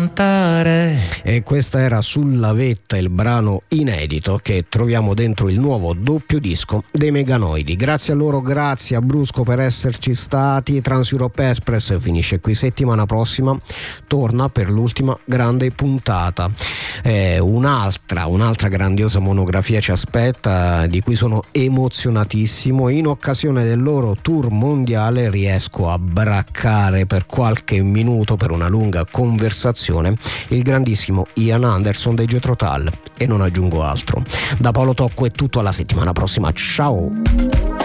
cantare. E questa era Sulla vetta, il brano inedito che troviamo dentro il nuovo doppio disco dei Meganoidi. Grazie a loro, grazie a Brusco per esserci stati. Trans Europe Express finisce qui, settimana prossima torna per l'ultima grande puntata. Un'altra grandiosa monografia ci aspetta, di cui sono emozionatissimo. In occasione del loro tour mondiale riesco a braccare per qualche minuto, per una lunga conversazione, il grandissimo Ian Anderson dei Jethro Tull, e non aggiungo altro. Da Paolo Tocco è tutto, alla settimana prossima, ciao.